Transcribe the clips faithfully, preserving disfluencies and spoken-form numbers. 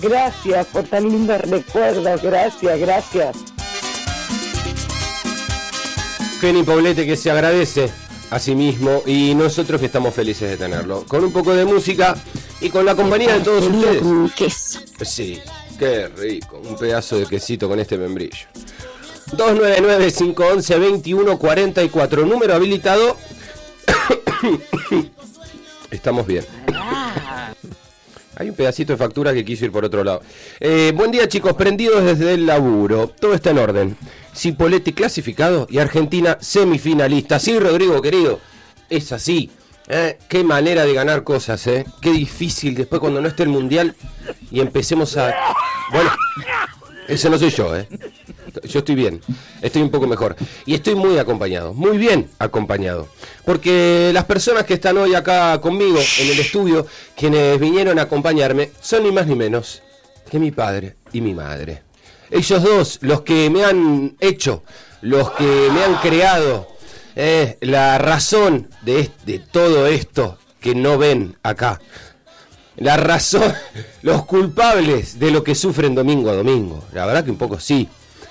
Gracias por tan lindos recuerdos, gracias, gracias. Kenny Poblete, que se agradece a sí mismo y nosotros que estamos felices de tenerlo. Con un poco de música y con la compañía de todos ustedes. Con queso. Sí, qué rico, un pedazo de quesito con este membrillo. dos nueve nueve, cinco uno uno, dos uno cuatro cuatro, número habilitado. Estamos bien. Hay un pedacito de factura que quiso ir por otro lado. Eh, buen día, chicos, prendidos desde el laburo. Todo está en orden. Cipolletti clasificado y Argentina semifinalista. Sí, Rodrigo, querido, es así. ¿eh? Qué manera de ganar cosas, ¿eh? Qué difícil después cuando no esté el Mundial y empecemos a... Bueno, ese no soy yo, ¿eh? Yo estoy bien, estoy un poco mejor. Y estoy muy acompañado, muy bien acompañado. Porque las personas que están hoy acá conmigo en el estudio, quienes vinieron a acompañarme, son ni más ni menos que mi padre y mi madre. Ellos dos, los que me han hecho, los que me han creado, eh, la razón de, de todo esto que no ven acá. La razón, los culpables de lo que sufren domingo a domingo. La verdad que un poco sí.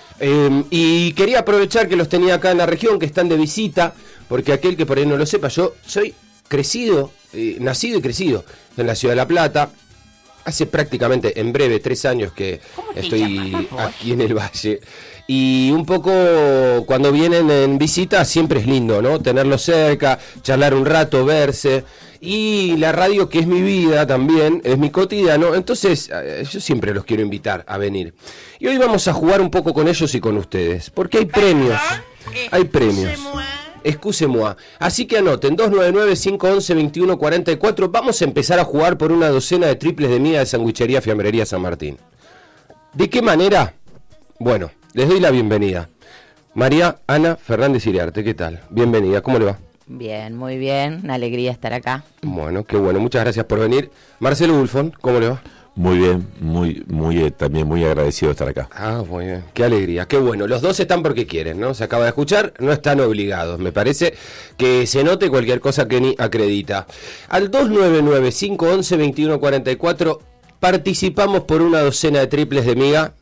Eh, y quería aprovechar que los tenía acá en la región, que están de visita, porque aquel que por ahí no lo sepa, yo soy crecido, eh, nacido y crecido en la ciudad de La Plata. Hace prácticamente, en breve, tres años que estoy aquí en el Valle. Y un poco cuando vienen en visita siempre es lindo, ¿no? Tenerlos cerca, charlar un rato, verse. Y la radio, que es mi vida también, es mi cotidiano, entonces eh, yo siempre los quiero invitar a venir. Y hoy vamos a jugar un poco con ellos y con ustedes, porque hay premios, hay premios. Excusez-moi. Así que anoten, dos nueve nueve, cinco uno uno, dos uno cuatro cuatro, vamos a empezar a jugar por una docena de triples de miga de Sanguichería Fiambrería San Martín. ¿De qué manera? Bueno, les doy la bienvenida. María Ana Fernández Iriarte, ¿qué tal? Bienvenida, ¿cómo le va? Bien, muy bien, una alegría estar acá. Bueno, qué bueno, muchas gracias por venir. Marcelo Bulfón, ¿cómo le va? Muy bien, muy, muy, eh, también muy agradecido de estar acá. Ah, muy bien, qué alegría, qué bueno. Los dos están porque quieren, ¿no? Se acaba de escuchar, no están obligados. Me parece que se note cualquier cosa que ni acredita. Al dos nueve nueve, cinco uno uno, dos uno cuatro cuatro participamos por una docena de triples de miga,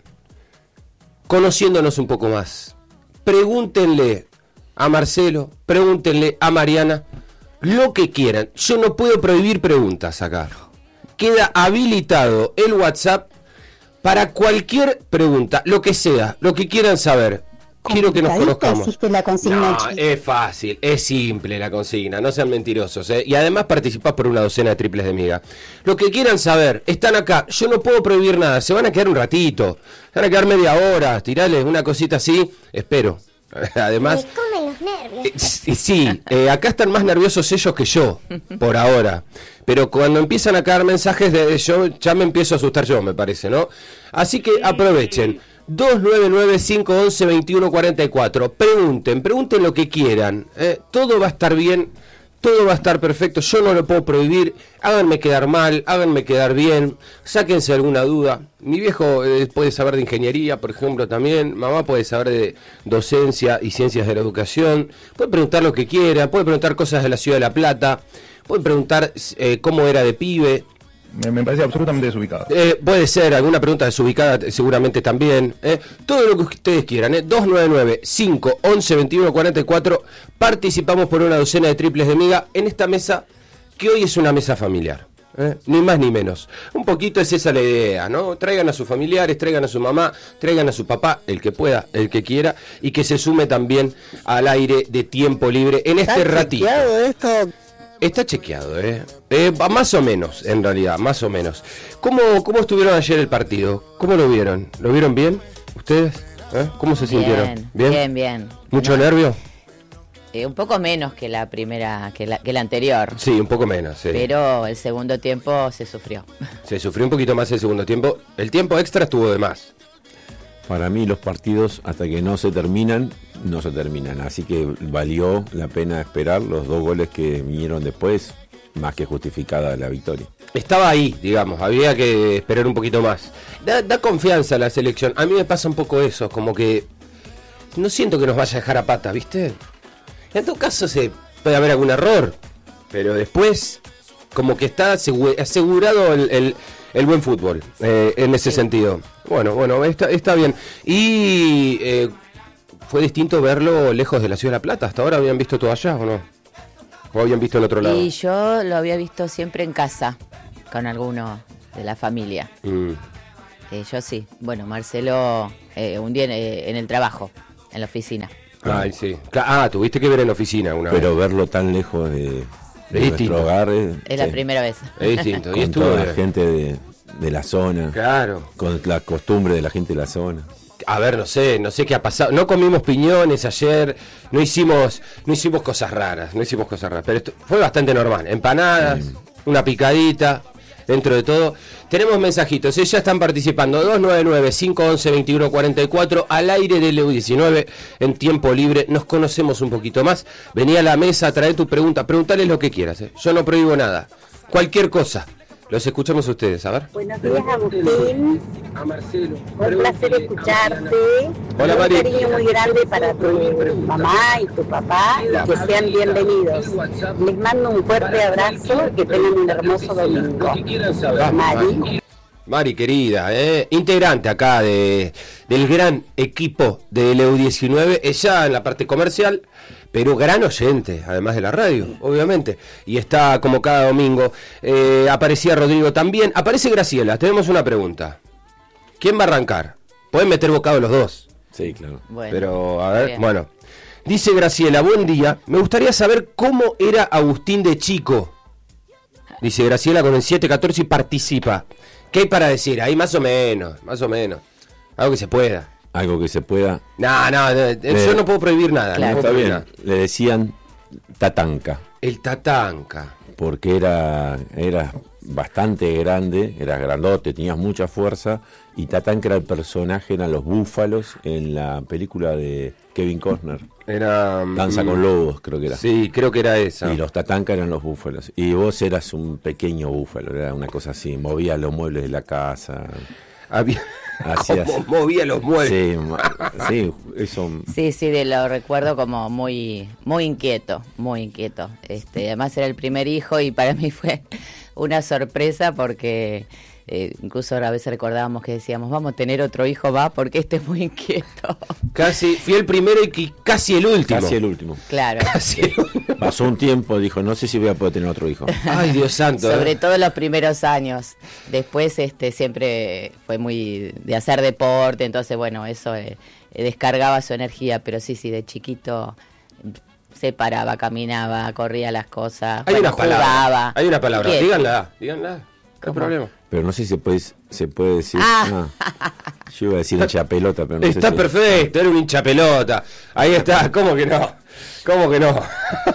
conociéndonos un poco más. Pregúntenle a Marcelo, pregúntenle a Mariana, lo que quieran. Yo no puedo prohibir preguntas acá. Queda habilitado el WhatsApp para cualquier pregunta, lo que sea, lo que quieran saber. Quiero que nos conozcamos. La consigna, no, es fácil, es simple la consigna, no sean mentirosos, ¿eh? Y además participás por una docena de triples de miga. Lo que quieran saber, están acá, yo no puedo prohibir nada, se van a quedar un ratito, se van a quedar media hora, tirarles una cosita así, espero. Además, me comen los nervios. Eh, sí, eh, acá están más nerviosos ellos que yo, por ahora. Pero cuando empiezan a caer mensajes de yo, ya me empiezo a asustar yo, me parece, ¿no? Así que aprovechen. dos nueve nueve, cinco uno uno, dos uno cuatro cuatro. Pregunten, pregunten lo que quieran. ¿eh? Todo va a estar bien, todo va a estar perfecto. Yo no lo puedo prohibir. Háganme quedar mal, háganme quedar bien. Sáquense alguna duda. Mi viejo eh, puede saber de ingeniería, por ejemplo, también. Mamá puede saber de docencia y ciencias de la educación. Puede preguntar lo que quiera. Puede preguntar cosas de la ciudad de La Plata. Puede preguntar eh, cómo era de pibe. Me, me parece absolutamente desubicado. Eh, puede ser alguna pregunta desubicada, seguramente también. Eh. Todo lo que ustedes quieran. Eh. dos nueve nueve, cinco uno uno, dos uno cuatro cuatro. Participamos por una docena de triples de miga en esta mesa, que hoy es una mesa familiar. Eh. Ni más ni menos. Un poquito es esa la idea, ¿no? Traigan a sus familiares, traigan a su mamá, traigan a su papá, el que pueda, el que quiera, y que se sume también al aire de tiempo libre en este ratito. Esto? Está chequeado, ¿eh? eh más o menos, en realidad, más o menos. ¿Cómo, cómo estuvieron ayer el partido? ¿Cómo lo vieron? ¿Lo vieron bien? ¿Ustedes? ¿Eh? ¿Cómo se bien, sintieron? Bien, bien. bien. ¿Mucho no, nervio? Eh, un poco menos que la primera, que la, que la anterior. Sí, un poco menos, sí. Pero el segundo tiempo se sufrió. Se sufrió un poquito más el segundo tiempo. El tiempo extra estuvo de más. Para mí los partidos, hasta que no se terminan, no se terminan. Así que valió la pena esperar los dos goles que vinieron después, más que justificada la victoria. Estaba ahí, digamos, había que esperar un poquito más. Da, da confianza a la selección. A mí me pasa un poco eso, como que no siento que nos vaya a dejar a pata, ¿viste? En todo caso se puede haber algún error, pero después como que está asegurado el, el, el buen fútbol, eh, en ese sí. sentido. Bueno, bueno, está, está bien. Y eh, fue distinto verlo lejos de la Ciudad de La Plata. ¿Hasta ahora habían visto todo allá o no? ¿O habían visto en otro lado? Y yo lo había visto siempre en casa, con alguno de la familia. Mm. Eh, yo sí. Bueno, Marcelo, eh, un día en, en el trabajo, en la oficina. Ay, sí. Ah, tuviste que ver en la oficina una Pero vez. verlo tan lejos de, de nuestro hogar es, es la sí. primera vez. Es distinto. Con y estuvo toda de... la gente de, de la zona. Claro. Con la costumbre de la gente de la zona. A ver, no sé, no sé qué ha pasado. No comimos piñones ayer, no hicimos, no hicimos cosas raras, no hicimos cosas raras. Pero esto fue bastante normal. Empanadas, sí. una picadita, dentro de todo. Tenemos mensajitos, ¿eh? Ya están participando. dos nueve nueve, cinco once, veintiuno cuarenta y cuatro, al aire del E U diecinueve, en tiempo libre. Nos conocemos un poquito más. Vení a la mesa, trae tu pregunta. Preguntales lo que quieras, ¿eh? Yo no prohíbo nada. Cualquier cosa. Los escuchamos a ustedes, a ver. Buenos días, Agustín. A Marcelo. Un placer escucharte. Hola, un Mari. cariño muy grande para tu mamá y tu papá, y que sean bienvenidos. Les mando un fuerte abrazo, que tengan un hermoso domingo. Mari. Mari, querida, ¿eh? integrante acá de del gran equipo del E U diecinueve, ella en la parte comercial, pero gran oyente, además de la radio, obviamente, y está como cada domingo. Eh, aparecía Rodrigo también, aparece Graciela. Tenemos una pregunta. ¿Quién va a arrancar? Pueden meter bocado los dos. Sí, claro. Bueno, pero, a ver, bueno. Dice Graciela, buen día, me gustaría saber cómo era Agustín de chico. Dice Graciela con el siete catorce y participa. ¿Qué hay para decir? Ahí más o menos, más o menos. Algo que se pueda. Algo que se pueda. No, no, no le, yo no puedo prohibir nada. Claro. No Está prohibir bien. nada. Le decían Tatanka. El Tatanka. Porque era, era bastante grande, era grandote, tenías mucha fuerza. Y Tatanka era el personaje, eran los búfalos en la película de Kevin Costner. Era Danza con lobos, creo que era. Sí, creo que era esa. Y los Tatanka eran los búfalos. Y vos eras un pequeño búfalo, era una cosa así. Movía los muebles de la casa. Había... Hacías... movía los muebles. Sí, sí, eso. Sí, sí, de lo recuerdo como muy, muy inquieto, muy inquieto. Este, además era el primer hijo y para mí fue una sorpresa porque eh, incluso a veces recordábamos que decíamos, vamos a tener otro hijo, va, porque este es muy inquieto. Casi, fui el primero y casi el último. Casi el último. Claro. Casi el último. Pasó un tiempo, dijo, no sé si voy a poder tener otro hijo. Ay, Dios santo. Sobre ¿eh? todo los primeros años. Después este siempre fue muy de hacer deporte, entonces bueno, eso eh, descargaba su energía, pero sí, sí, de chiquito se paraba, caminaba, corría las cosas, Hay bueno, una palabra. jugaba. Hay una palabra. ¿Qué? Díganla, díganla. ¿Qué problema? Pero no sé si se puede, se puede decir. Ah. Ah. Yo iba a decir hincha pelota, pero no Está sé si... perfecto, era un hincha pelota. Ahí está, ¿cómo que no? ¿Cómo que no?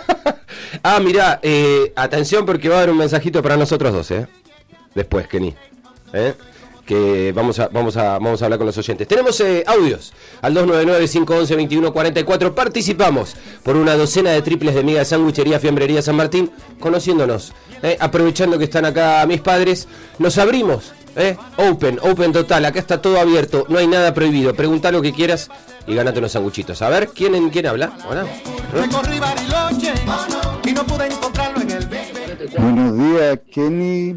Ah, mirá, eh, atención porque va a haber un mensajito para nosotros dos, ¿eh? Después, Kenny. ¿Eh? Que vamos a, vamos a, vamos a hablar con los oyentes. Tenemos eh, audios al dos nueve nueve, cinco once, veintiuno cuarenta y cuatro. Participamos por una docena de triples de Miga Sanguichería Fiambrería San Martín, conociéndonos, ¿eh? Aprovechando que están acá mis padres. Nos abrimos, ¿eh? Open, open total. Acá está todo abierto, no hay nada prohibido. Preguntá lo que quieras y ganate unos sanguchitos. A ver, ¿quién, en, quién habla? ¿Hola? Recorrí Bariloche y no pude encontrarlo en el... Buenos días, Kenny,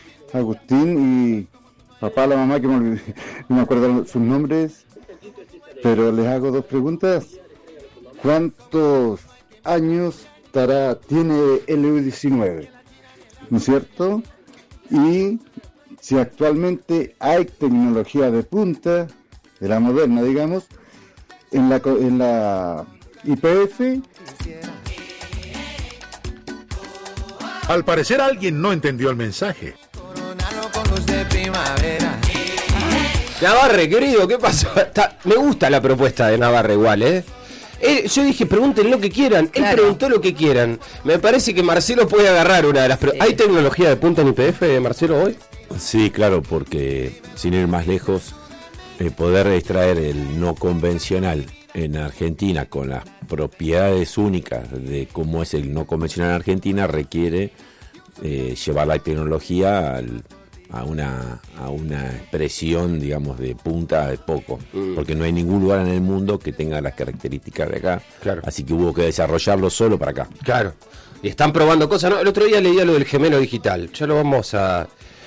Agustín y papá, la mamá, que me olvidé, no me acuerdo sus nombres, pero les hago dos preguntas. ¿Cuántos años estará, tiene el E U diecinueve? ¿No es cierto? Y si actualmente hay tecnología de punta, de la moderna, digamos, en la, en la I P F. Al parecer alguien no entendió el mensaje. Navarre, querido, ¿qué pasó? Está, me gusta la propuesta de Navarre igual, ¿eh? Él, yo dije, pregunten lo que quieran. Él Claro. preguntó lo que quieran. Me parece que Marcelo puede agarrar una de las... Pre- Sí. ¿Hay tecnología de punta en I P F, Marcelo, hoy? Sí, claro, porque sin ir más lejos, eh, poder extraer el no convencional en Argentina con las propiedades únicas de cómo es el no convencional en Argentina requiere eh, llevar la tecnología al, a una a una expresión, digamos, de punta de poco, mm. porque no hay ningún lugar en el mundo que tenga las características de acá, Claro. así que hubo que desarrollarlo solo para acá. Claro. Y están probando cosas, ¿no? El otro día leía lo del gemelo digital. Ya lo vamos a...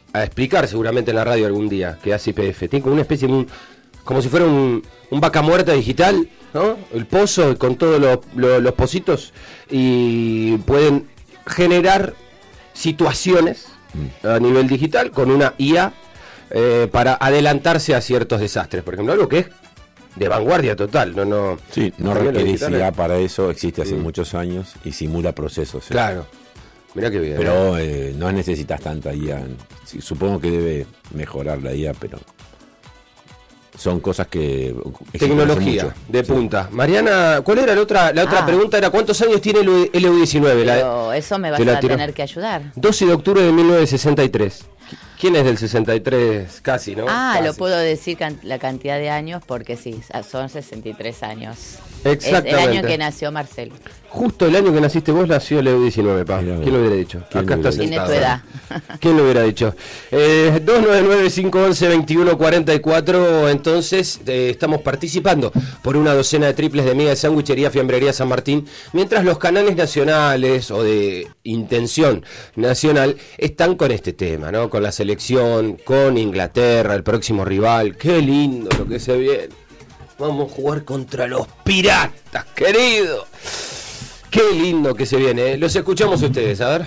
a explicar seguramente en la radio algún día que hace I P F. Tiene como una especie de un, como si fuera un, un vaca muerta digital, ¿no? El pozo con todos los, los, los pocitos y pueden generar situaciones a nivel digital con una I A eh, para adelantarse a ciertos desastres. Por ejemplo, algo que es de vanguardia total. No, no, sí, no requiere I A para eso, existe hace mm. muchos años y simula procesos. ¿eh? Claro. Mirá qué bien. Pero eh, no necesitas tanta I A. Sí, supongo que debe mejorar la I A, pero son cosas que... Tecnología de sí. punta. Mariana, ¿cuál era la otra? La otra ah. pregunta era ¿cuántos años tiene el L U diecinueve? Pero la, eso me vas a tener que ayudar. doce de octubre de mil novecientos sesenta y tres. ¿Quién es del sesenta y tres? Casi, ¿no? Ah, Casi. Lo puedo decir can- la cantidad de años porque sí, son sesenta y tres años. Exactamente. Es el año que nació Marcelo. Justo el año que naciste vos nació el L U diecinueve, pa. ¿Quién lo hubiera dicho? Acá está sentado. Tiene tu edad. ¿Quién lo hubiera dicho? Eh, dos nueve nueve, cinco once, veintiuno cuarenta y cuatro. Entonces, eh, estamos participando por una docena de triples de Miga de Sanguichería Fiambrería San Martín, mientras los canales nacionales o de intención nacional están con este tema, ¿no? Con la selección, con Inglaterra, el próximo rival. Qué lindo lo que se viene. Vamos a jugar contra los piratas, querido. Qué lindo que se viene, ¿eh? Los escuchamos a ustedes, a ver.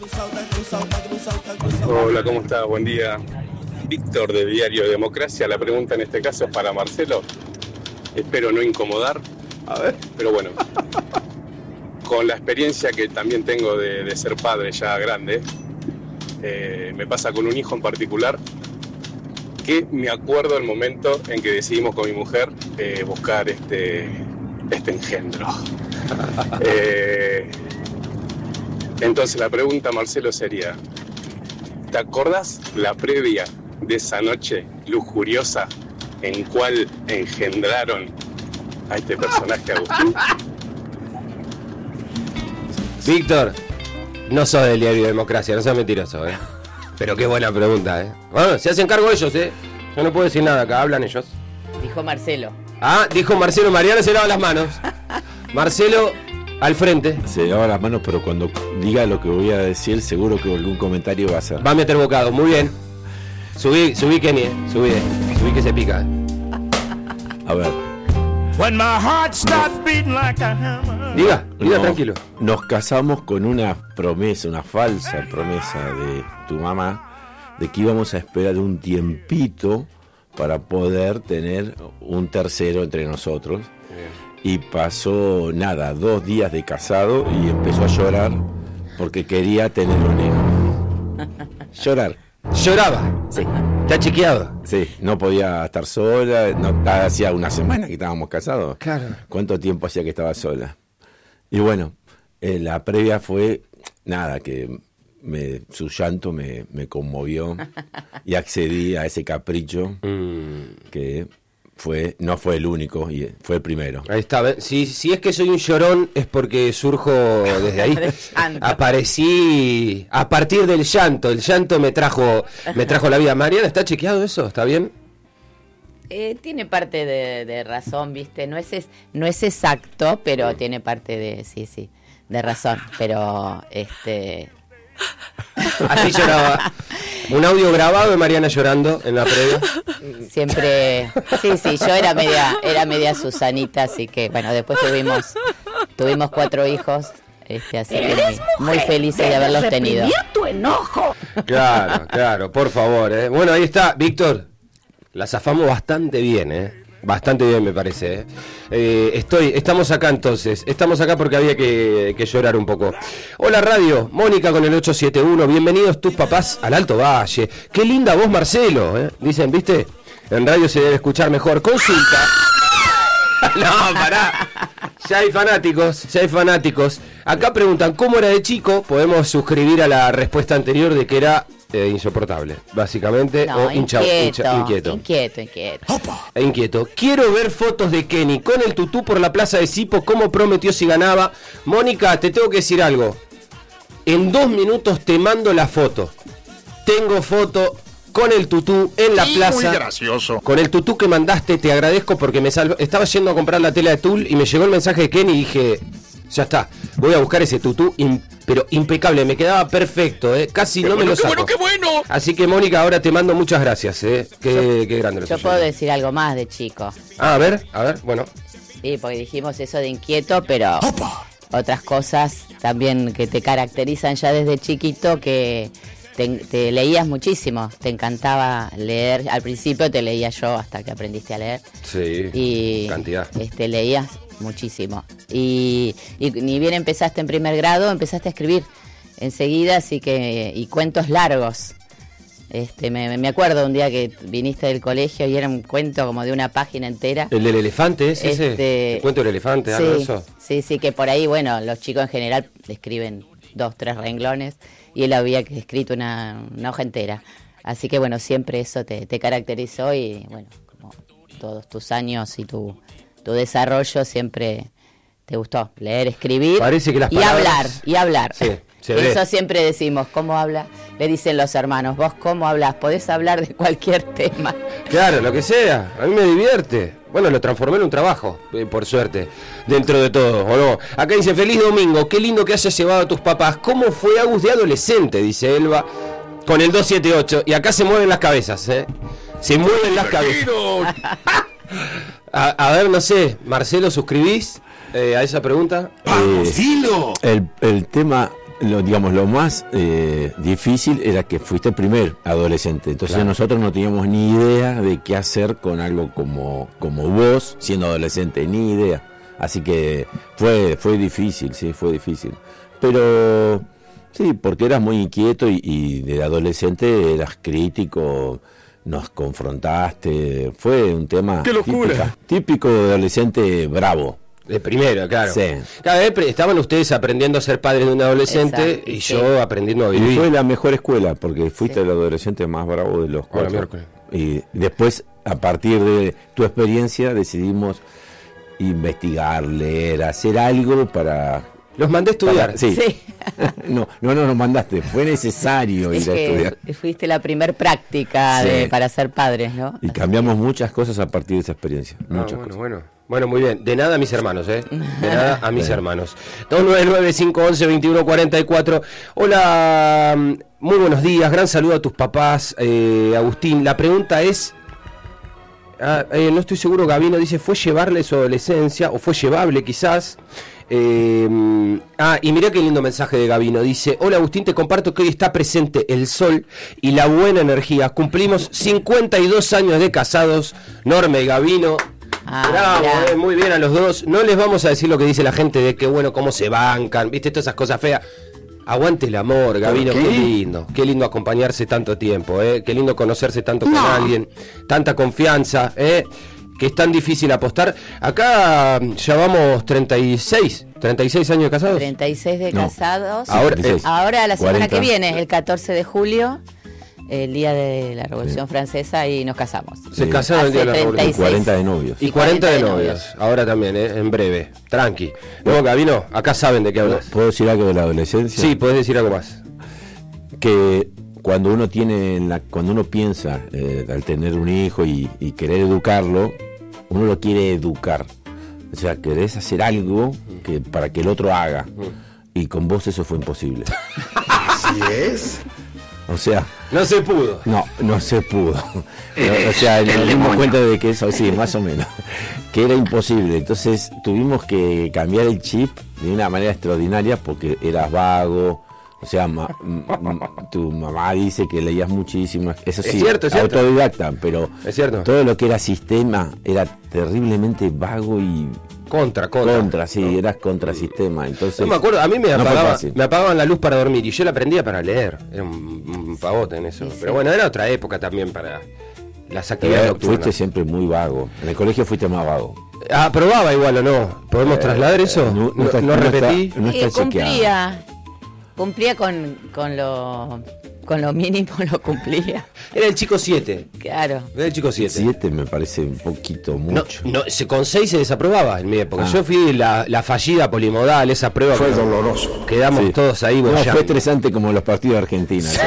Hola, ¿cómo está? Buen día. Víctor de Diario Democracia. La pregunta en este caso es para Marcelo. Espero no incomodar. A ver. Pero bueno, con la experiencia que también tengo de, de ser padre ya grande, eh, me pasa con un hijo en particular, que me acuerdo el momento en que decidimos con mi mujer eh, buscar este, este engendro. eh, entonces la pregunta, Marcelo, sería, ¿te acordás la previa de esa noche lujuriosa en cual engendraron a este personaje Agustín? Víctor, no sos del Diario Democracia, no seas mentiroso, ¿eh? Pero qué buena pregunta, ¿eh? Bueno, se hacen cargo ellos, ¿eh? Yo no puedo decir nada acá, hablan ellos. Dijo Marcelo. Ah, dijo Marcelo, Mariana se lava las manos. Marcelo, al frente. Se lava las manos, pero cuando diga lo que voy a decir, seguro que algún comentario va a hacer. Va a meter bocado, muy bien. Subí, subí Kenny, ¿eh? Subí, eh. Subí que se pica. A ver. When my heart starts beating like a hammer. Diga, diga, no, tranquilo. Nos casamos con una promesa, una falsa promesa de tu mamá, de que íbamos a esperar un tiempito para poder tener un tercero entre nosotros. Bien. Y pasó, nada, dos días de casado y empezó a llorar porque quería tener un hijo. Llorar. ¿Lloraba? Sí. ¿Está chequeado? Sí, no podía estar sola, no, hacía una semana que estábamos casados. Claro. ¿Cuánto tiempo hacía que estaba sola? Y bueno, eh, la previa fue, nada, que me, su llanto me, me conmovió y accedí a ese capricho mm. que fue no fue el único, y fue el primero. Ahí está, si, si es que soy un llorón es porque surjo desde ahí. Aparecí a partir del llanto, el llanto me trajo me trajo la vida. Mariana, ¿está chequeado eso? ¿Está bien? Eh, tiene parte de, de razón, ¿viste? No es, es no es exacto, pero sí. Tiene parte de, sí, sí, de razón, pero este... Así lloraba. Un audio grabado de Mariana llorando en la previa. Siempre, sí, sí, yo era media, era media Susanita, así que bueno, después tuvimos, tuvimos cuatro hijos, este, así que muy, muy felices de haberlos tenido. Tu enojo. Claro, claro, por favor, ¿eh? Bueno, ahí está, Víctor. La zafamos bastante bien, ¿eh? Bastante bien, me parece, ¿eh? Eh, estoy, estamos acá entonces, estamos acá porque había que, que llorar un poco. Hola radio, Mónica con el ocho siete uno, bienvenidos tus papás al Alto Valle. Qué linda voz, Marcelo, ¿eh? Dicen, ¿viste? En radio se debe escuchar mejor. Consulta. No, pará. Ya hay fanáticos, ya hay fanáticos. Acá preguntan, ¿cómo era de chico? Podemos suscribir a la respuesta anterior de que era... Eh, insoportable, básicamente, no, o hincha, inquieto, hincha, inquieto. Inquieto, inquieto. E inquieto. Quiero ver fotos de Kenny con el tutú por la plaza de Sipo, como prometió si ganaba. Mónica, te tengo que decir algo. En dos minutos te mando la foto. Tengo foto con el tutú en la sí, plaza. Muy gracioso. Con el tutú que mandaste, te agradezco porque me salvo. Estaba yendo a comprar la tela de tul y me llegó el mensaje de Kenny y dije... Ya está. Voy a buscar ese tutú, in, pero impecable. Me quedaba perfecto, ¿eh? Casi qué no bueno, me lo saco. ¡Qué bueno, qué bueno! Así que, Mónica, ahora te mando muchas gracias, ¿eh? Qué, yo, qué grande lo Yo tuyo. puedo decir algo más de chico. Ah, a ver, a ver, bueno. Sí, porque dijimos eso de inquieto, pero otras cosas también que te caracterizan ya desde chiquito, que te, te leías muchísimo, te encantaba leer. Al principio te leía yo hasta que aprendiste a leer. Sí, y cantidad. Este, leías muchísimo. Y, y ni bien empezaste en primer grado, empezaste a escribir enseguida, así que, y cuentos largos. Este, me, me acuerdo un día que viniste del colegio y era un cuento como de una página entera. ¿El del elefante es ese? Este, ¿El cuento del elefante? Sí, algo de eso? sí, sí, que por ahí, bueno, los chicos en general escriben dos, tres renglones y él había escrito una, una hoja entera. Así que, bueno, siempre eso te, te caracterizó y, bueno, como todos tus años y tu, tu desarrollo siempre te gustó leer, escribir. Parece que las y palabras... hablar, y hablar. Sí, se ve. Eso siempre decimos, ¿cómo habla? Le dicen los hermanos, vos cómo hablas, podés hablar de cualquier tema. Claro, lo que sea, a mí me divierte. Bueno, lo transformé en un trabajo, eh, por suerte, dentro de todo, ¿o no? Acá dice, feliz domingo, qué lindo que hayas llevado a tus papás. ¿Cómo fue Agus de adolescente? Dice Elba, con el dos siete ocho. Y acá se mueven las cabezas, ¿eh? Se mueven las cabezas. a, a ver, no sé, Marcelo, ¿suscribís eh, a esa pregunta? Eh, el, el tema... Lo, digamos, lo más eh, difícil era que fuiste el primer adolescente, entonces claro. Nosotros no teníamos ni idea de qué hacer con algo como, como vos siendo adolescente, ni idea, así que fue, fue difícil, sí, fue difícil, pero sí, porque eras muy inquieto y, y de adolescente eras crítico, nos confrontaste, fue un tema ¡qué locura! Típica, típico de adolescente bravo. De primero, claro. Sí. Cada vez estaban ustedes aprendiendo a ser padres de un adolescente. Exacto, y sí. Yo aprendiendo a vivir. Y fue la mejor escuela, porque fuiste sí. el adolescente más bravo de los cuatro. Y después, a partir de tu experiencia, decidimos investigar, leer, hacer algo para... Los mandé a estudiar. Para, sí. sí. no, no, no nos mandaste, fue necesario es ir a que estudiar. Fuiste la primer práctica sí. de, para ser padres, ¿no? Y cambiamos muchas cosas a partir de esa experiencia. Ah, muchas bueno, cosas. bueno. Bueno, muy bien. De nada a mis hermanos, ¿eh? De nada a mis hermanos. dos nueve nueve, cinco once, veintiuno cuarenta y cuatro. Hola, muy buenos días. Gran saludo a tus papás, eh, Agustín. La pregunta es... Ah, eh, no estoy seguro, Gabino dice, ¿fue llevarle su adolescencia? ¿O fue llevable quizás? Eh, ah, y mirá qué lindo mensaje de Gabino. Dice, hola Agustín, te comparto que hoy está presente el sol y la buena energía. Cumplimos cincuenta y dos años de casados, Norma y Gabino. Ah, bravo, eh, muy bien a los dos. No les vamos a decir lo que dice la gente de que bueno, cómo se bancan, viste, todas esas cosas feas. Aguante el amor, Gabino, qué? qué lindo, qué lindo acompañarse tanto tiempo, eh, qué lindo conocerse tanto no. con alguien, tanta confianza, eh, que es tan difícil apostar. Acá ya vamos treinta y seis años de casados. treinta y seis de no. casados. Ahora, eh, ahora la semana cuarenta. Que viene, el catorce de julio. El día de la Revolución sí. Francesa y nos casamos. Se casaron el día de la Revolución. Y cuarenta de novios. Y cuarenta de novios. Ahora también, ¿eh? En breve. Tranqui. No, Gabino, acá saben de qué hablas. ¿Puedo decir algo de la adolescencia? Sí, podés decir algo más. Que cuando uno tiene, la, cuando uno piensa eh, al tener un hijo y, y querer educarlo, uno lo quiere educar. O sea, querés hacer algo que, para que el otro haga. Y con vos eso fue imposible. ¿Así es? O sea... No se pudo. No, no se pudo. No, o sea, nos dimos cuenta de que eso, sí, más o menos, que era imposible. Entonces tuvimos que cambiar el chip de una manera extraordinaria porque eras vago. O sea, ma, m, tu mamá dice que leías muchísimo. Eso sí, es cierto, es cierto. Autodidacta, pero es cierto. Todo lo que era sistema era terriblemente vago y... Contra, contra. Contra, sí, no. Eras contrasistema. Entonces, no me acuerdo, a mí me, no apagaba, me apagaban la luz para dormir y yo la prendía para leer. Era un, un pavote en eso. Sí, pero sí. Bueno, era otra época también para las actividades nocturnas. Fuiste siempre muy vago. En el colegio fuiste más vago. Ah, probaba igual o no. ¿Podemos eh, trasladar eso? No, no, no, está, no no repetí. Está, no está eh, cumplía. Cumplía con, con lo... Con lo mínimo lo cumplía. Era el chico siete. Claro. Era el chico siete. siete me parece un poquito mucho. No, no se, con seis se desaprobaba en mi época. Ah. Yo fui la, la fallida polimodal, esa prueba. Fue doloroso. Quedamos sí. todos ahí. No, fue estresante como los partidos de Argentina.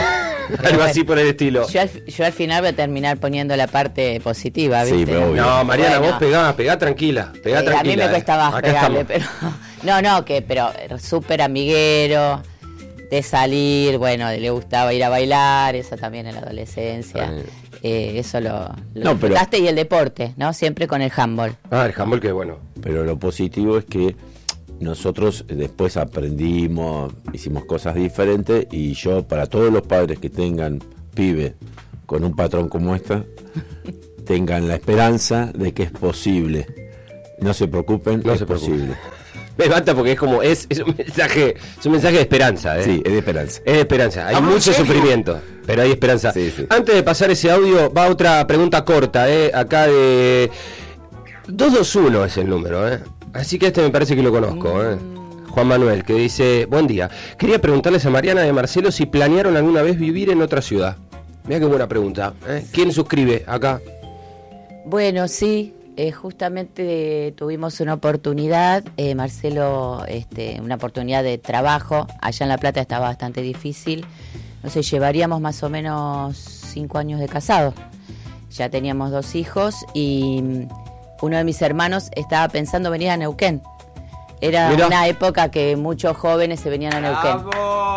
Algo así por el estilo. Yo al, yo al final voy a terminar poniendo la parte positiva, ¿viste? Sí, pero obvio. No, Mariana, Bueno. vos pegá, pegá tranquila, pegá Eh, tranquila. a mí me eh. cuesta más Acá pegarle, estamos. pero... No, no, que pero súper amiguero, de salir, bueno, le gustaba ir a bailar, eso también en la adolescencia. Eh. Eh, eso lo, lo No, pero- disfrutaste, y el deporte, ¿no? Siempre con el handball. Ah, el handball, que bueno. Pero lo positivo es que nosotros después aprendimos, hicimos cosas diferentes y yo, para todos los padres que tengan pibe con un patrón como esta, tengan la esperanza de que es posible. No se preocupen, No es se preocupen. posible. Me mata porque es como, es, es un mensaje, es un mensaje de esperanza, ¿eh? Sí, es de esperanza. Es de esperanza, hay ¿Hablo en mucho serio? sufrimiento, pero hay esperanza. Sí, sí. Antes de pasar ese audio, va otra pregunta corta, ¿eh? Acá de... dos dos uno es el número, ¿eh? Así que este me parece que lo conozco, ¿eh? Juan Manuel, que dice, buen día, quería preguntarles a Mariana y a Marcelo si planearon alguna vez vivir en otra ciudad. Mira qué buena pregunta, ¿eh? ¿Quién suscribe acá? Bueno, sí, eh, justamente tuvimos una oportunidad, eh, Marcelo, este, una oportunidad de trabajo. Allá en La Plata estaba bastante difícil. No sé, llevaríamos más o menos cinco años de casado. Ya teníamos dos hijos y mm, uno de mis hermanos estaba pensando venir a Neuquén. Era Mirá. una época que muchos jóvenes se venían a Neuquén.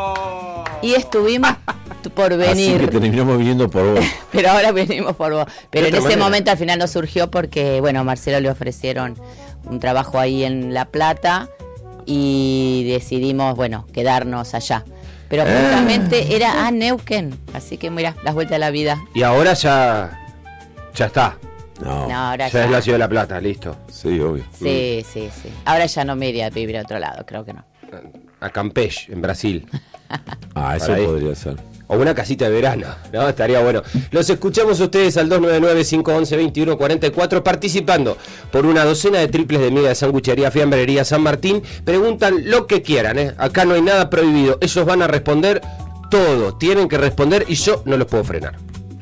Y estuvimos por venir. Así que terminamos viniendo por vos. Pero ahora venimos por vos. Pero De en otra ese manera. momento al final no surgió porque, bueno, a Marcelo le ofrecieron un trabajo ahí en La Plata y decidimos, bueno, quedarnos allá. Pero justamente era a Neuquén, así que mira, las vueltas de la vida. Y ahora ya... ya está, No, No, ahora ya ya. es la ciudad de La Plata, listo. sí, obvio. Sí, sí, sí. Ahora ya no me iría a vivir a otro lado, creo que no. A Campeche, en Brasil. Ah, eso Para ahí. podría ser. O una casita de verano, ¿no? Estaría bueno. Los escuchamos a ustedes al dos nueve nueve, cinco uno uno, dos uno cuatro cuatro participando por una docena de triples de miga de sanguchería Fiambrería San Martín. Preguntan lo que quieran, ¿eh? Acá no hay nada prohibido. Ellos van a responder todo. Tienen que responder y yo no los puedo frenar.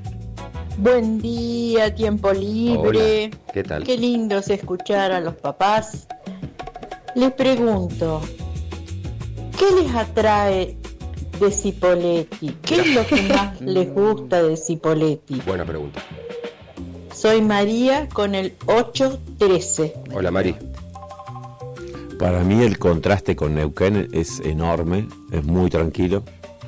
Buen día, tiempo libre. Hola, ¿qué tal? Qué lindo es escuchar a los papás. Les pregunto, ¿qué les atrae de Cipolletti? ¿Qué es lo que más les gusta de Cipolletti? Buena pregunta. Soy María con el ocho trece. Hola, Mari. Para mí el contraste con Neuquén es enorme, es muy tranquilo.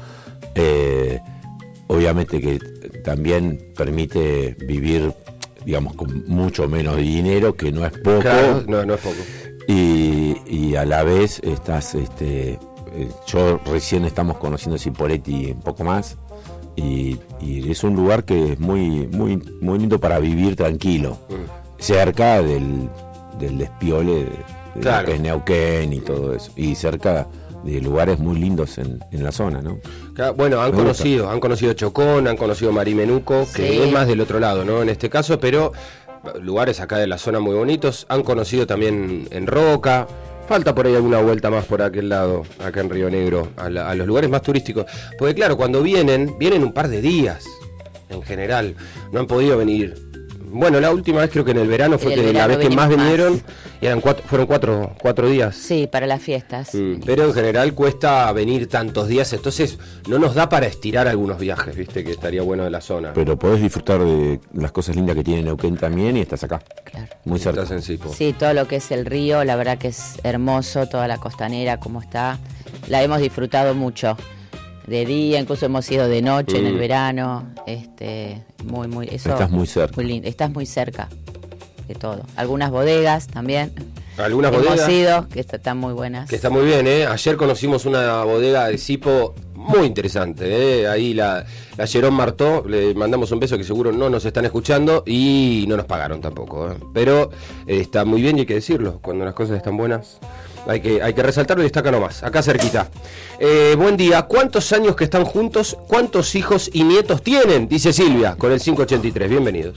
Eh, obviamente que también permite vivir, digamos, con mucho menos dinero, que no es poco. Claro, no, no es poco. Y, y a la vez estás, este, eh, yo recién estamos conociendo Cipolletti un poco más. Y, y es un lugar que es muy, muy, muy lindo para vivir tranquilo, Mm. cerca del, del despiole de, de Claro. lo que es Neuquén y todo eso, y cerca de lugares muy lindos en, en la zona, ¿no? Claro, bueno, han Me gusta. conocido, han conocido Chocón, han conocido Marimenuco, que Sí. es más del otro lado, ¿no? En este caso, pero lugares acá de la zona muy bonitos. Han conocido también en Roca. Falta por ahí alguna vuelta más por aquel lado, acá en Río Negro, a, la- a los lugares más turísticos. Porque claro, cuando vienen, vienen un par de días, en general. No han podido venir. Bueno, la última vez creo que en el verano fue En el que la verano vez que más venimos vinieron, más. y eran cuatro, fueron cuatro, cuatro días. Sí, para las fiestas. Mm, pero en general cuesta venir tantos días, entonces no nos da para estirar algunos viajes, viste, que estaría bueno de la zona. Pero podés disfrutar de las cosas lindas que tiene Neuquén también y estás acá, Claro. muy cerca. Estás en Sipo. Sí, todo lo que es el río, la verdad que es hermoso, toda la costanera, como está. La hemos disfrutado mucho. De día, incluso hemos ido de noche en el Mm. verano. Este, muy, muy, eso, Estás muy cerca. muy lindo. Estás muy cerca de todo. Algunas bodegas también. Algunas hemos bodegas ido, que est- están muy buenas. que está muy bien, ¿eh? Ayer conocimos una bodega de Sipo muy interesante, ¿eh? Ahí la, la Jerón Martó, le mandamos un beso que seguro no nos están escuchando y no nos pagaron tampoco, ¿eh? Pero eh, está muy bien y hay que decirlo, cuando las cosas están buenas hay que, hay que resaltarlo y destaca nomás, acá cerquita. Eh, buen día, ¿cuántos años que están juntos? ¿Cuántos hijos y nietos tienen? Dice Silvia, con el cinco ochenta y tres, bienvenidos.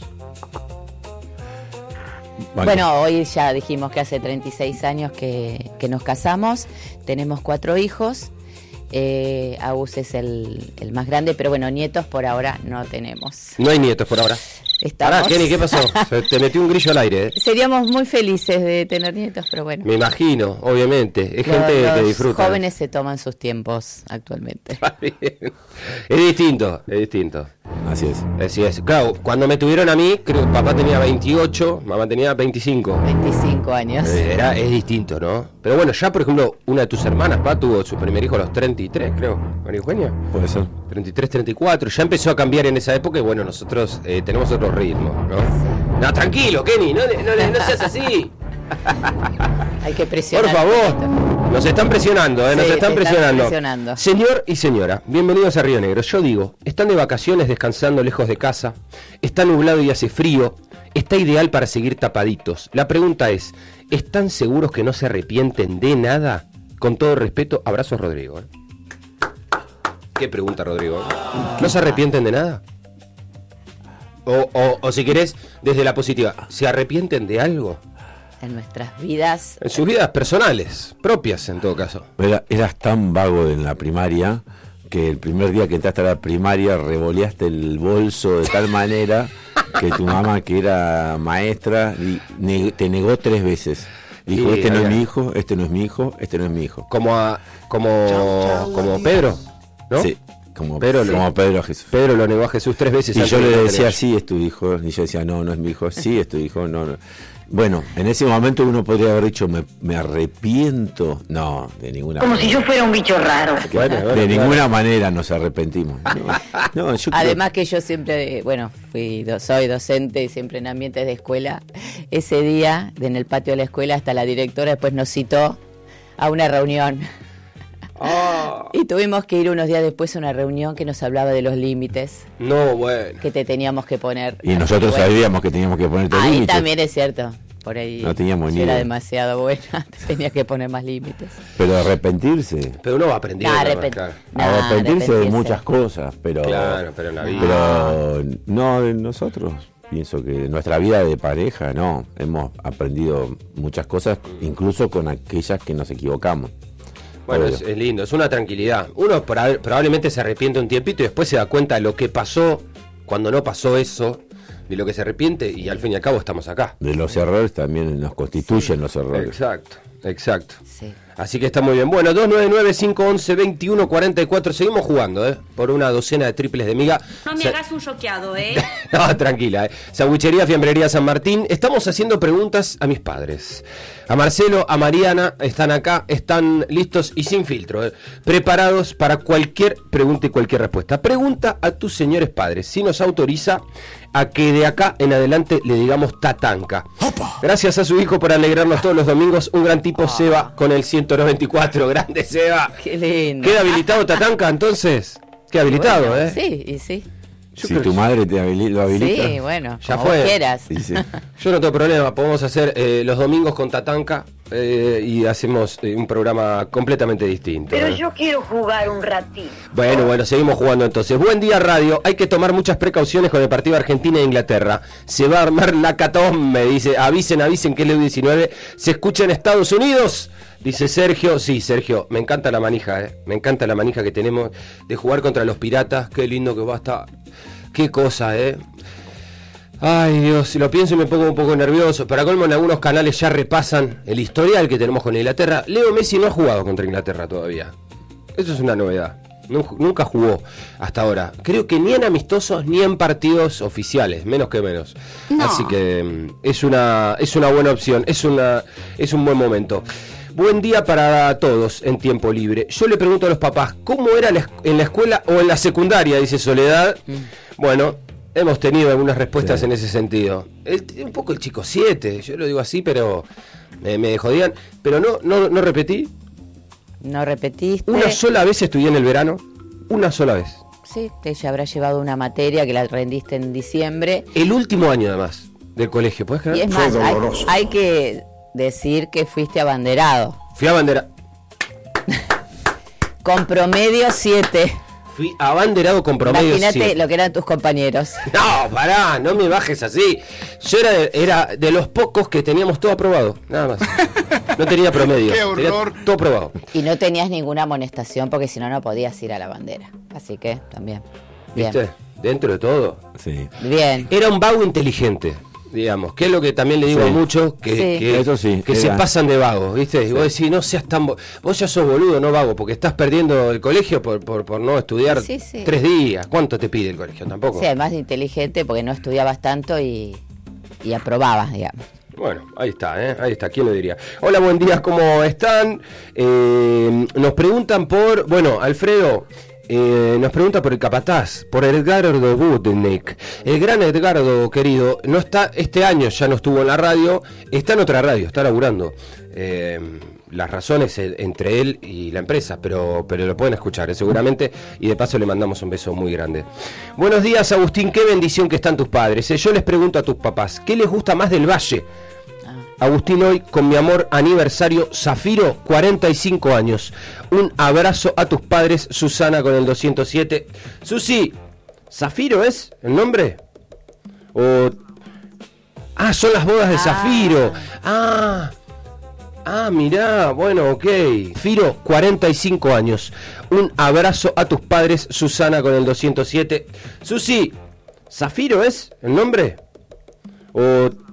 Vale. Bueno, hoy ya dijimos que hace treinta y seis años que, que nos casamos, tenemos cuatro hijos, eh, Agus es el, el más grande, pero bueno, nietos por ahora no tenemos. No hay nietos por ahora. estamos... Pará, Kenny, ¿qué pasó? Se te metió un grillo al aire, ¿eh? Seríamos muy felices de tener nietos, pero bueno. Me imagino, obviamente. Es Los- gente los que disfruta. jóvenes se toman sus tiempos actualmente. Es distinto, es distinto. Así es. Así es. Claro, cuando me tuvieron a mí, creo que papá tenía veintiocho, mamá tenía veinticinco. veinticinco años. Eh, Era, es distinto, ¿no? Pero bueno, ya por ejemplo, una de tus hermanas, pa, tuvo su primer hijo a los treinta y tres, creo. María Eugenia. Puede ser. treinta y tres, treinta y cuatro. Ya empezó a cambiar en esa época y bueno, nosotros eh, tenemos otro ritmo, ¿no? No, tranquilo, Kenny, no, no, no, no seas así. Hay que presionar. Por favor. Nos están presionando, ¿eh? Nos Sí, están te están presionando. presionando. Señor y señora, bienvenidos a Río Negro. Yo digo, están de vacaciones descansando lejos de casa, está nublado y hace frío, está ideal para seguir tapaditos. La pregunta es, ¿están seguros que no se arrepienten de nada? Con todo respeto, abrazos, Rodrigo. ¿eh? ¿Qué pregunta, Rodrigo? ¿No se arrepienten de nada? O, o, o si querés, desde la positiva, ¿se arrepienten de algo? En nuestras vidas. En sus vidas personales, propias en todo caso. Era, eras tan vago en la primaria que el primer día que entraste a la primaria revoleaste el bolso de tal manera que tu mamá, que era maestra, y ne- te negó tres veces. Dijo, Y este no había- es mi hijo, este no es mi hijo, este no es mi hijo. Como a, como, como Pedro, ¿no? Sí, como Pedro, Pedro, como Pedro a Jesús. Pedro lo negó a Jesús tres veces. Y antes yo de le tener decía, hijos. sí, es tu hijo. Y yo decía, no, no es mi hijo. Sí, es tu hijo. No, no. Bueno, en ese momento uno podría haber dicho, me, me arrepiento. No, de ninguna Como manera. si yo fuera un bicho raro. Bueno, bueno, de claro. ninguna manera nos arrepentimos. No, no, yo creo- Además que yo siempre, bueno, fui do- soy docente y siempre en ambientes de escuela. Ese día, en el patio de la escuela, hasta la directora después nos citó a una reunión. Ah, Y tuvimos que ir unos días después a una reunión que nos hablaba de los límites no, bueno. que te teníamos que poner. Y nosotros Bueno, sabíamos que teníamos que ponerte ahí límites. también es cierto. Por ahí No teníamos si ni era idea. demasiado buena, tenía que poner más límites. Pero arrepentirse. Pero uno va aprendiendo. Nah, ¿no? arrepent- Claro. nah, arrepentirse de arrepentirse. muchas cosas, pero. Claro, pero en la vida. Pero no, de nosotros. Pienso que en nuestra vida de pareja, no. Hemos aprendido muchas cosas, incluso con aquellas que nos equivocamos. Bueno, Obvio. es, es lindo, es una tranquilidad. Uno proba- probablemente se arrepiente un tiempito y después se da cuenta de lo que pasó cuando no pasó eso, de lo que se arrepiente y al fin y al cabo estamos acá. De los errores también nos constituyen los errores. Exacto, exacto. Sí. Así que está muy bien. Bueno, dos nueve nueve, cinco once, veintiuno cuarenta y cuatro. Seguimos jugando, ¿eh? Por una docena de triples de miga. No me Sa- hagas un choqueado, ¿eh? No, tranquila. ¿eh? Sandwichería, Fiambrería San Martín. Estamos haciendo preguntas a mis padres. A Marcelo, a Mariana, están acá, están listos y sin filtro, ¿eh? Preparados para cualquier pregunta y cualquier respuesta. Pregunta a tus señores padres, si nos autoriza a que de acá en adelante le digamos Tatanka. Gracias a su hijo por alegrarnos todos los domingos. Un gran tipo, Seba, con el ciento noventa y cuatro. Grande, Seba. Qué lindo. ¿Queda habilitado Tatanka entonces? Queda habilitado, Bueno, ¿eh? Sí, y sí. Yo Si creo tu que- madre te habili- lo habilita. Sí, bueno, Ya como fue. vos quieras. Sí, sí. Yo no tengo problema, podemos hacer eh, los domingos con Tatanka eh, y hacemos eh, un programa completamente distinto. Pero ¿eh? yo quiero jugar un ratito. Bueno, bueno, seguimos jugando entonces. Buen día, radio. Hay que tomar muchas precauciones con el partido Argentina e Inglaterra. Se va a armar la catombe, dice. Avisen, avisen que el U diecinueve se escucha en Estados Unidos. Dice Sergio, sí, Sergio, me encanta la manija, eh. Me encanta la manija que tenemos de jugar contra los piratas. Qué lindo que va a estar. Qué cosa, eh. Ay, Dios, si lo pienso y me pongo un poco nervioso. Para colmo, en algunos canales ya repasan el historial que tenemos con Inglaterra. Leo Messi no ha jugado contra Inglaterra todavía. Eso es una novedad. Nu- Nunca jugó hasta ahora. Creo que ni en amistosos ni en partidos oficiales, menos que menos. No. Así que mm, es una es una buena opción, es una es un buen momento. Buen día para todos en tiempo libre. Yo le pregunto a los papás, ¿cómo era la esc- en la escuela o en la secundaria? Dice Soledad. Bueno, hemos tenido algunas respuestas Sí. en ese sentido. El- un poco el chico siete, yo lo digo así, pero eh, me jodían. Pero no, no, no repetí. No repetiste. Una sola vez estudié en el verano. Una sola vez. Sí, te ya habrá llevado una materia que la rendiste en diciembre. El último año además del colegio, ¿puedes creer? Y es más, hay, hay que decir que fuiste abanderado. Fui abanderado. Con promedio siete. Fui abanderado con promedio Imagínate siete. lo que eran tus compañeros. No, pará, no me bajes así. Yo era de, era de los pocos que teníamos todo aprobado, nada más. No tenía promedio. ¡Qué tenía horror! todo aprobado. Y no tenías ninguna amonestación porque si no, no podías ir a la bandera. Así que también. Bien. ¿Viste? dentro de todo. Sí. Bien. Era un vago inteligente, digamos, que es lo que también le digo Sí. a muchos que, Sí. que, Eso sí, que era. se pasan de vagos, ¿viste? Y vos decís, no seas tan... bo- Vos ya sos boludo, no vago, porque estás perdiendo el colegio por, por, por no estudiar Sí, sí. tres días. ¿Cuánto te pide el colegio? Tampoco. Sí, además de inteligente porque no estudiabas tanto y, y aprobabas, digamos. Bueno, ahí está, ¿eh? Ahí está, ¿quién lo diría? Hola, buen día, ¿cómo están? Eh, nos preguntan por... Bueno, Alfredo... Eh, nos pregunta por el capataz, por Edgardo Budnik. El gran Edgardo, querido, no está, este año ya no estuvo en la radio, está en otra radio, está laburando. Eh, las razones eh, entre él y la empresa, pero, pero lo pueden escuchar, eh, seguramente, y de paso le mandamos un beso muy grande. Buenos días, Agustín, qué bendición que están tus padres. Eh, yo les pregunto a tus papás, ¿qué les gusta más del Valle? Agustín, hoy con mi amor aniversario, Zafiro, cuarenta y cinco años. Un abrazo a tus padres, Susana con el doscientos siete. Susi, ¿Zafiro es el nombre? O... Ah, son las bodas de Ah. Zafiro. Ah, ah, mirá, bueno, ok. Zafiro, cuarenta y cinco años. Un abrazo a tus padres, Susana con el doscientos siete. Susi, ¿Zafiro es el nombre? O...